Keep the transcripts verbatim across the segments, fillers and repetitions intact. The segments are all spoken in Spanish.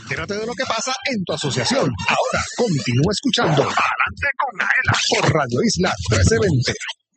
Entérate de lo que pasa en tu asociación. Ahora continúa escuchando Adelante con Aela por Radio Isla trece veinte.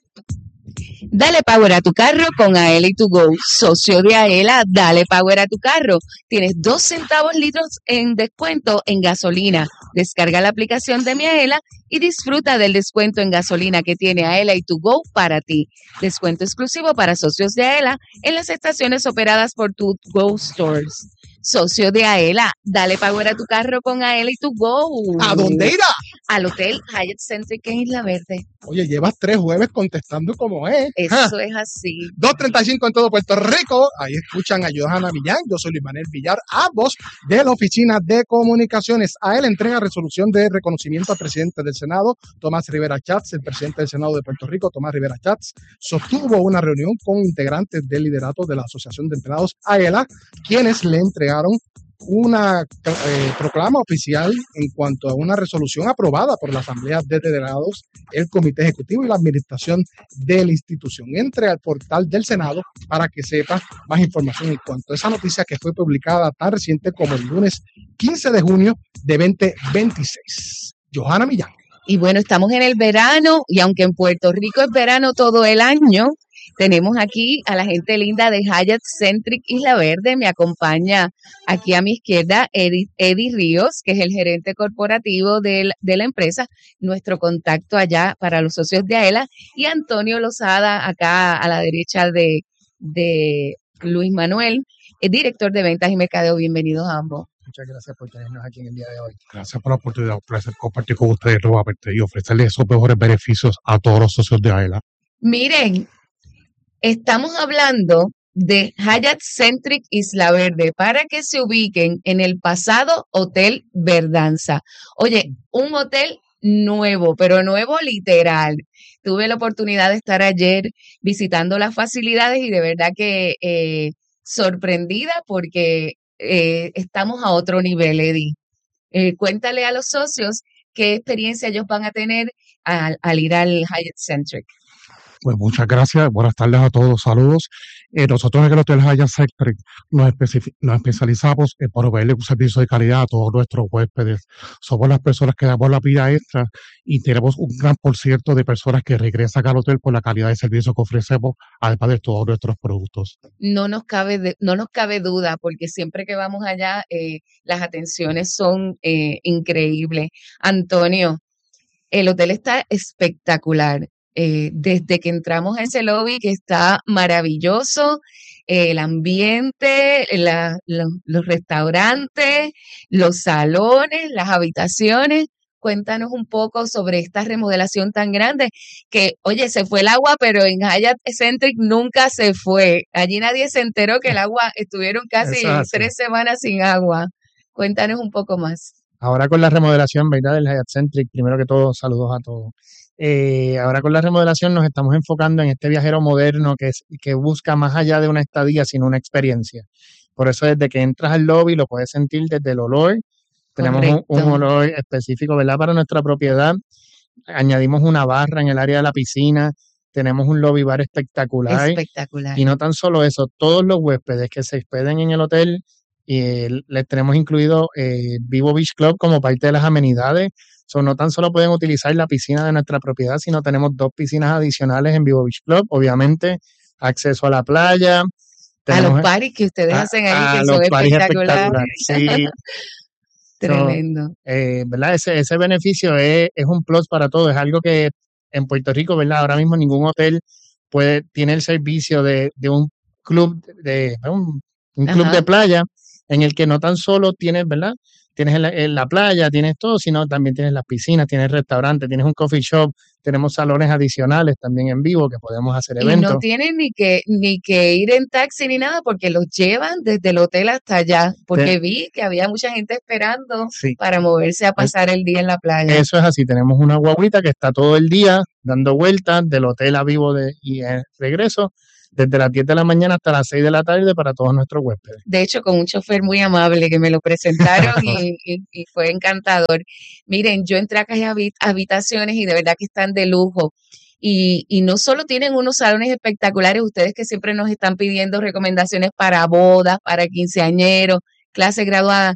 Dale power a tu carro con Aela y tu Go. Socio de Aela, dale power a tu carro. Tienes dos centavos litros en descuento en gasolina. Descarga la aplicación de Mi Aela y disfruta del descuento en gasolina que tiene Aela y tu Go para ti. Descuento exclusivo para socios de Aela en las estaciones operadas por tu Go Stores. Socio de Aela, dale power a tu carro con Aela y tu Go. ¿A dónde irá? Al Hotel Hyatt Centric en Isla Verde. Oye, llevas tres jueves contestando como es. Eso Ja. es así. dos treinta y cinco en todo Puerto Rico. Ahí escuchan a Johanna Millán. Yo soy Luis Manuel Villar, ambos de la Oficina de Comunicaciones. A él entrega resolución de reconocimiento al presidente del Senado, Tomás Rivera Chats. El presidente del Senado de Puerto Rico, Tomás Rivera Chats, sostuvo una reunión con integrantes del liderato de la Asociación de Empleados AELA, quienes le entregaron una eh, proclama oficial en cuanto a una resolución aprobada por la Asamblea de Delegados, el Comité Ejecutivo y la Administración de la institución. Entre al portal del Senado para que sepa más información en cuanto a esa noticia que fue publicada tan reciente como el lunes quince de junio de veinte veintiséis. Johanna Millán. Y bueno, estamos en el verano y aunque en Puerto Rico es verano todo el año, tenemos aquí a la gente linda de Hyatt Centric Isla Verde. Me acompaña aquí a mi izquierda Eddie, Eddie Ríos, que es el gerente corporativo de la, de la empresa, nuestro contacto allá para los socios de AELA, y Antonio Lozada, acá a la derecha de, de Luis Manuel, el director de ventas y mercadeo. Bienvenidos a ambos. Muchas gracias por tenernos aquí en el día de hoy. Gracias por la oportunidad de compartir con ustedes nuevamente y ofrecerles esos mejores beneficios a todos los socios de AELA. Miren, estamos hablando de Hyatt Centric Isla Verde para que se ubiquen en el pasado Hotel Verdanza. Oye, un hotel nuevo, pero nuevo literal. Tuve la oportunidad de estar ayer visitando las facilidades y de verdad que eh, sorprendida porque eh, estamos a otro nivel, Eddie. Eh, cuéntale a los socios qué experiencia ellos van a tener al, al ir al Hyatt Centric. Pues muchas gracias, buenas tardes a todos, saludos. Eh, nosotros en el Hotel Hyatt Centric nos, nos especializamos en proveerle un servicio de calidad a todos nuestros huéspedes. Somos las personas que damos la vida extra y tenemos un gran por ciento de personas que regresan al hotel por la calidad de servicio que ofrecemos, además de todos nuestros productos. No nos cabe, de, no nos cabe duda, porque siempre que vamos allá, eh, las atenciones son eh, increíbles. Antonio, el hotel está espectacular. Eh, desde que entramos a ese lobby que está maravilloso, eh, el ambiente, la, la, los restaurantes, los salones, las habitaciones. Cuéntanos un poco sobre esta remodelación tan grande que, oye, se fue el agua, pero en Hyatt Centric nunca se fue. Allí nadie se enteró que el agua, estuvieron casi Exacto. tres semanas sin agua. Cuéntanos un poco más. Ahora con la remodelación, ¿verdad? Del Hyatt Centric, primero que todo, saludos a todos. Eh, ahora con la remodelación nos estamos enfocando en este viajero moderno que, es, que busca más allá de una estadía, sino una experiencia. Por eso desde que entras al lobby lo puedes sentir desde el olor. Tenemos un, un olor específico, ¿verdad? Para nuestra propiedad. Añadimos una barra en el área de la piscina. Tenemos un lobby bar espectacular. Espectacular. Y no tan solo eso, todos los huéspedes que se hospeden en el hotel, eh, les tenemos incluido eh, Vivo Beach Club como parte de las amenidades. So, no tan solo pueden utilizar la piscina de nuestra propiedad, sino tenemos dos piscinas adicionales en Vivo Beach Club. Obviamente, acceso a la playa. Tenemos, a los paris que ustedes a, hacen ahí, que son espectaculares. Sí. Tremendo. So, eh, ¿verdad? Ese, ese beneficio es, es un plus para todos. Es algo que en Puerto Rico, ¿verdad? Ahora mismo ningún hotel puede, tiene el servicio de, de un club de, de un, un club de playa en el que no tan solo tienes, ¿verdad? Tienes en la, en la playa, tienes todo, sino también tienes las piscinas, tienes restaurantes, tienes un coffee shop, tenemos salones adicionales también en vivo que podemos hacer eventos. Y no tienen ni que ni que ir en taxi ni nada porque los llevan desde el hotel hasta allá, porque sí. Vi que había mucha gente esperando sí. para moverse a pasar es, el día en la playa. Eso es así, tenemos una guaguita que está todo el día dando vueltas del hotel a Vivo de, y en regreso, desde las diez de la mañana hasta las seis de la tarde para todos nuestros huéspedes. De hecho, con un chofer muy amable que me lo presentaron y, y, y fue encantador. Miren, yo entré a aquellas habitaciones y de verdad que están de lujo. Y, y no solo tienen unos salones espectaculares, ustedes que siempre nos están pidiendo recomendaciones para bodas, para quinceañeros, clase graduada,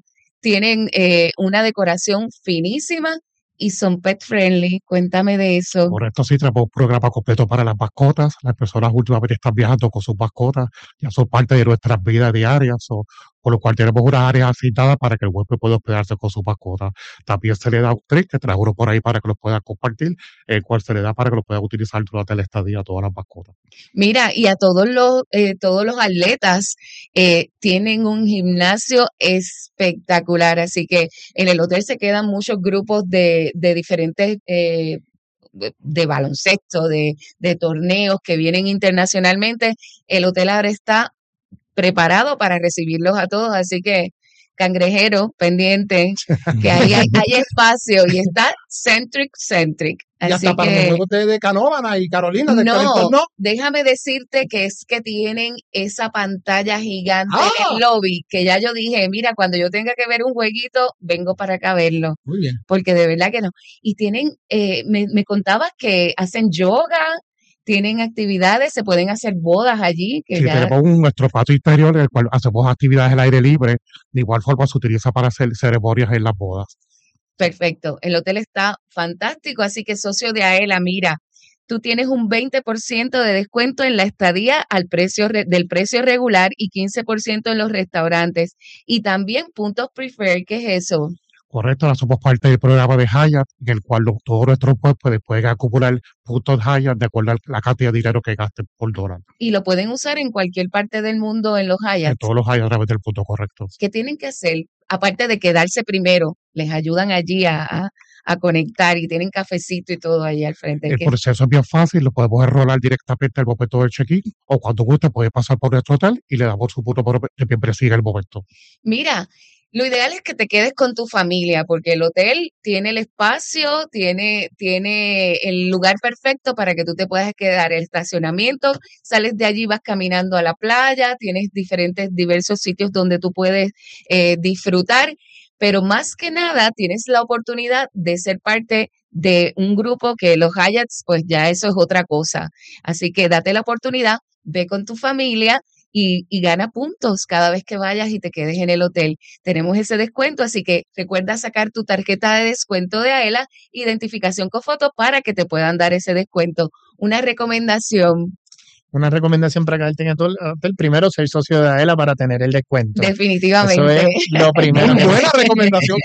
tienen eh, una decoración finísima y son pet friendly. Cuéntame de eso. Correcto, sí, tenemos un programa completo para las mascotas. Las personas últimamente están viajando con sus mascotas, ya son parte de nuestras vidas diarias, o, por lo cual tenemos unas áreas asignadas para que el huésped pueda hospedarse con sus mascotas. También se le da un trick, que trae uno por ahí para que los puedan compartir, el cual se le da para que los puedan utilizar durante la estadía a todas las mascotas. Mira, y a todos los, eh, todos los atletas eh, tienen un gimnasio espectacular, así que en el hotel se quedan muchos grupos de, de diferentes eh, de, de baloncesto, de, de torneos que vienen internacionalmente. El hotel ahora está preparado para recibirlos a todos, así que cangrejero pendiente, que ahí hay, hay espacio y está centric, centric. Y Así hasta para los que, juegos de, de Canóvana y Carolina del no, California, ¿no? déjame decirte que es que tienen esa pantalla gigante Ah. en el lobby, que ya yo dije, mira, cuando yo tenga que ver un jueguito, vengo para acá a verlo, Muy bien. porque de verdad que no. Y tienen, eh, me, me contabas que hacen yoga, tienen actividades, se pueden hacer bodas allí, que Sí, ya, tenemos un, nuestro patio interior, en el cual hacemos actividades al aire libre. De igual forma se utiliza para hacer ceremonias en las bodas. perfecto. El hotel está fantástico, así que socio de Aela, mira, tú tienes un veinte por ciento de descuento en la estadía al precio re- del precio regular y quince por ciento en los restaurantes. Y también puntos preferred, ¿qué es eso? Correcto, ahora somos parte del programa de Hyatt, en el cual los- todos nuestros huéspedes pueden acumular puntos Hyatt de acuerdo a la cantidad de dinero que gasten por dólar. Y lo pueden usar en cualquier parte del mundo en los En Hyatt. todos los Hyatt a través del punto correcto. ¿Qué tienen que hacer? Aparte de quedarse primero, les ayudan allí a, a, a conectar y tienen cafecito y todo ahí al frente. El ¿Qué? proceso es bien fácil, lo podemos enrolar directamente al momento del check-in, o cuando guste puede pasar por nuestro hotel y le damos su punto de membresía en el momento. Mira, lo ideal es que te quedes con tu familia, porque el hotel tiene el espacio, tiene, tiene el lugar perfecto para que tú te puedas quedar. El estacionamiento, sales de allí, vas caminando a la playa, tienes diferentes, diversos sitios donde tú puedes eh, disfrutar, pero más que nada tienes la oportunidad de ser parte de un grupo que los Hyatts, pues ya eso es otra cosa. Así que date la oportunidad, ve con tu familia. Y, y gana puntos cada vez que vayas y te quedes en el hotel. Tenemos ese descuento, así que recuerda sacar tu tarjeta de descuento de Aela, identificación con foto para que te puedan dar ese descuento. Una recomendación, Una recomendación para quedarte en el hotel, primero ser socio de Aela para tener el descuento. Eso definitivamente, es lo primero. Muy buena recomendación.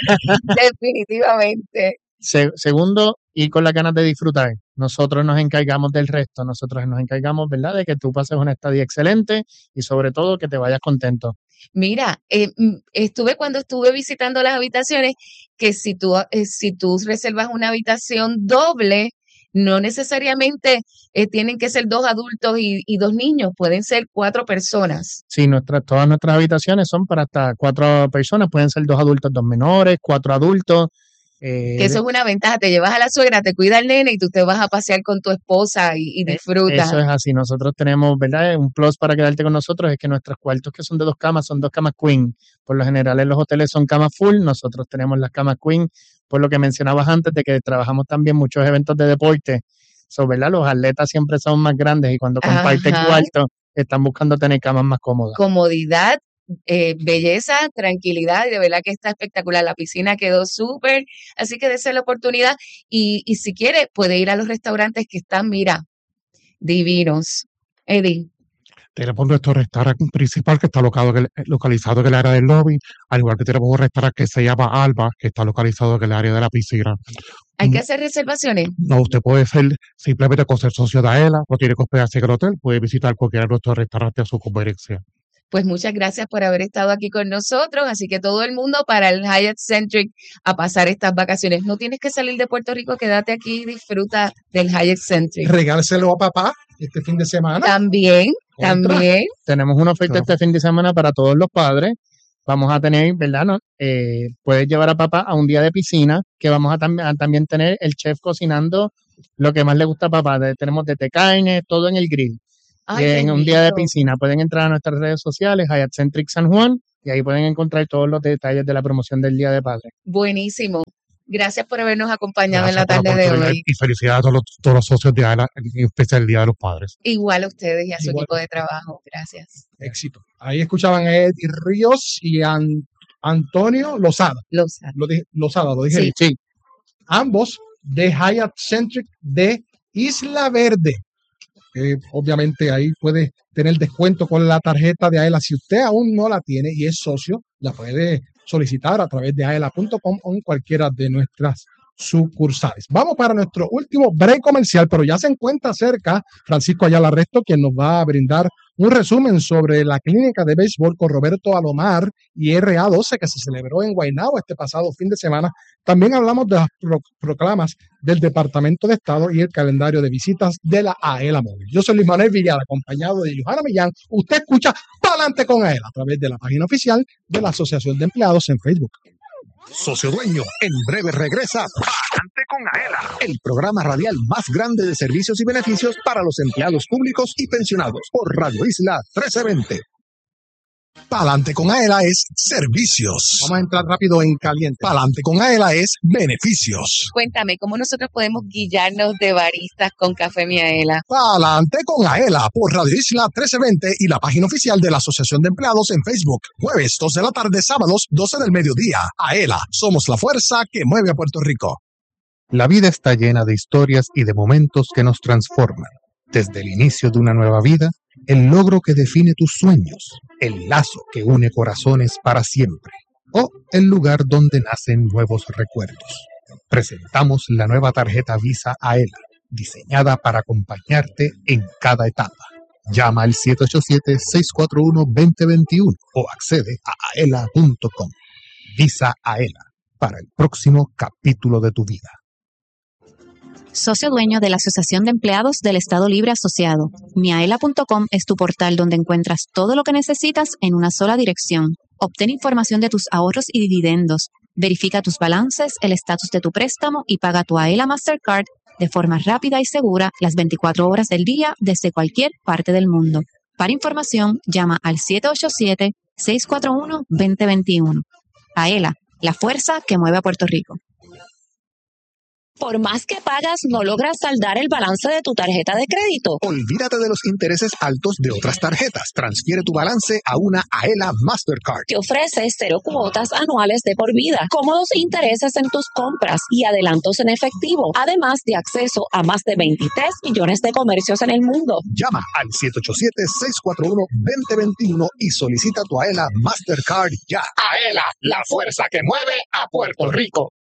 definitivamente. Se- segundo, ir con las ganas de disfrutar. Nosotros nos encargamos del resto, nosotros nos encargamos, ¿verdad?, de que tú pases una estadía excelente y sobre todo que te vayas contento. Mira, eh, mm, estuve cuando estuve visitando las habitaciones, que si tú, eh, si tú reservas una habitación doble, no necesariamente eh, tienen que ser dos adultos y, y dos niños, pueden ser cuatro personas. Sí, nuestras, todas nuestras habitaciones son para hasta cuatro personas, pueden ser dos adultos, dos menores, cuatro adultos. eh, Que eso es una ventaja, te llevas a la suegra, te cuida el nene y tú te vas a pasear con tu esposa y, y Eh, disfrutas. Eso es así. Nosotros tenemos, ¿verdad? Un plus para quedarte con nosotros es que nuestros cuartos que son de dos camas son dos camas queen. Por lo general en los hoteles son camas full, nosotros tenemos las camas queen, por lo que mencionabas antes de que trabajamos también muchos eventos de deporte. So, ¿verdad? Los atletas siempre son más grandes y cuando comparten Ajá. cuartos están buscando tener camas más cómodas. Comodidad, eh, belleza, tranquilidad, y de verdad que está espectacular. La piscina quedó súper, así que dése la oportunidad y, y si quiere puede ir a los restaurantes que están, mira, divinos. Eddie, Tenemos nuestro restaurante principal que está locado en el- localizado en el área del lobby, al igual que tenemos un restaurante que se llama Alba, que está localizado en el área de la piscina. ¿hay que Mm, hacer reservaciones? No, usted puede ser simplemente con ser socio de Aela, no tiene que hospedarse en el hotel, puede visitar cualquiera de nuestros restaurantes a su conveniencia. Pues muchas gracias por haber estado aquí con nosotros, así que todo el mundo para el Hyatt Centric a pasar estas vacaciones. No tienes que salir de Puerto Rico, quédate aquí y disfruta del Hyatt Centric. Regárselo a papá este fin de semana. También, Contra. también. Tenemos una oferta Claro. este fin de semana para todos los padres. Vamos a tener, ¿verdad? No? Eh, puedes llevar a papá a un día de piscina, que vamos a, tam- a también tener el chef cocinando lo que más le gusta a papá. De- tenemos desde carne, todo en el grill. Ay, Y qué en un día de rico. piscina pueden entrar a nuestras redes sociales, Hyatt Centric San Juan, y ahí pueden encontrar todos los detalles de la promoción del Día de Padre. Buenísimo. Gracias por habernos acompañado en la Gracias por tarde de oportunidad hoy. y felicidades a todos los, todos los socios de Aela, en especial el Día de los Padres. Igual a ustedes y a su Igual. equipo de trabajo. Gracias. Éxito. Ahí escuchaban a Eddie Ríos y a Antonio Lozada. Lozada. Lo dije, Lozada, lo dije Sí. bien. Sí. Ambos de Hyatt Centric de Isla Verde. Eh, obviamente ahí puede tener descuento con la tarjeta de Aela. Si usted aún no la tiene y es socio, la puede solicitar a través de aela punto com o en cualquiera de nuestras sucursales. Vamos para nuestro último break comercial, pero ya se encuentra cerca Francisco Ayala Resto, quien nos va a brindar un resumen sobre la clínica de béisbol con Roberto Alomar y R A doce que se celebró en Guaynabo este pasado fin de semana. También hablamos de las pro proclamas del Departamento de Estado y el calendario de visitas de la AELA Móvil. Yo soy Luis Manuel Villar, acompañado de Johanna Millán. Usted escucha Pa'lante con AELA a través de la página oficial de la Asociación de Empleados en Facebook. Socio Dueño, en breve regresa Pa'lante con AELA, el programa radial más grande de servicios y beneficios para los empleados públicos y pensionados por Radio Isla trece veinte. Pa'lante con AELA es servicios. Vamos a entrar rápido en caliente. Pa'lante con AELA es beneficios. Cuéntame, ¿cómo nosotros podemos guiarnos de baristas con Café Miaela? Pa'lante con AELA por Radio Isla trece veinte y la página oficial de la Asociación de Empleados en Facebook. Jueves dos de la tarde, sábados doce del mediodía. AELA, somos la fuerza que mueve a Puerto Rico. La vida está llena de historias y de momentos que nos transforman. Desde el inicio de una nueva vida, el logro que define tus sueños, el lazo que une corazones para siempre, o el lugar donde nacen nuevos recuerdos. Presentamos la nueva tarjeta Visa AELA, diseñada para acompañarte en cada etapa. Llama al siete ocho siete, seis cuatro uno, dos cero dos uno o accede a aela punto com. Visa AELA, para el próximo capítulo de tu vida. Socio dueño de la Asociación de Empleados del Estado Libre Asociado. miaela punto com es tu portal donde encuentras todo lo que necesitas en una sola dirección. Obtén información de tus ahorros y dividendos. Verifica tus balances, el estatus de tu préstamo y paga tu AELA Mastercard de forma rápida y segura las veinticuatro horas del día desde cualquier parte del mundo. Para información, llama al siete ocho siete, seis cuatro uno, dos cero dos uno. AELA, la fuerza que mueve a Puerto Rico. Por más que pagas, no logras saldar el balance de tu tarjeta de crédito. Olvídate de los intereses altos de otras tarjetas. Transfiere tu balance a una AELA Mastercard. Te ofrece cero cuotas anuales de por vida, cómodos intereses en tus compras y adelantos en efectivo, además de acceso a más de veintitrés millones de comercios en el mundo. Llama al siete ocho siete, seis cuatro uno, dos cero dos uno y solicita tu AELA Mastercard ya. AELA, la fuerza que mueve a Puerto Rico.